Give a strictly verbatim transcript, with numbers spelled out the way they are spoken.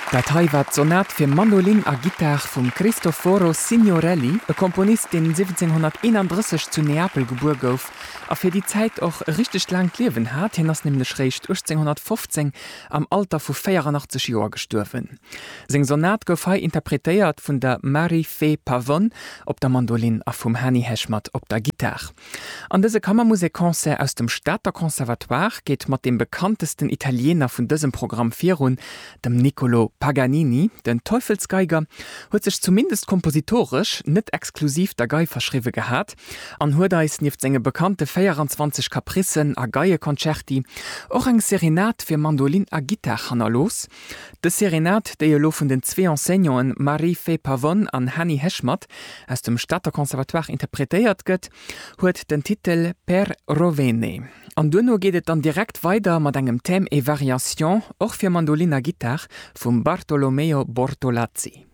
Dat hei wat Sonat fir Mandolin a Gitar vum Cristoforo Signorelli, e Komponist den siebzehnhunderteinunddreißig zu Neapel gebbur gouf, a fir die Zeit och richtig lang lewen hat, hin ass nämlich recht achtzehnhundertfünfzehn am Alter vu vierundachtzig Joer gestorven. Seng Sonat gouf hei interpretéiert vun der Marie-Fée Pavone op der Mandolin a vum Henny Heschmat op der Gitar. An dese Kammermusikkonzert aus dem Stadter Konservatoire geht mat dem bekanntesten Italiener vun diesem Programm virun, dem Niccolo Paganini, den Teufelsgeiger, huet sich zumindest kompositorisch net exklusiv der Gei verschriwe gehat, an huet er is nieft senge bekannte vierundzwanzig Kaprissen a Geie-Konzerti, och eng Serenat fir Mandolin a Gitar hanner los. De Serenat, déi lo vun den zwei Enseignants Marie-Fée Pavone an Henny Heschmat aus dem Stadter Konservatoire interpretéiert gëtt, huet den Titel Per Rovene. An dunno gehtet dann direkt weiter mat engem Thème e Variation och fir Mandolin a Gitar vum Bartolomeo Bortolazzi.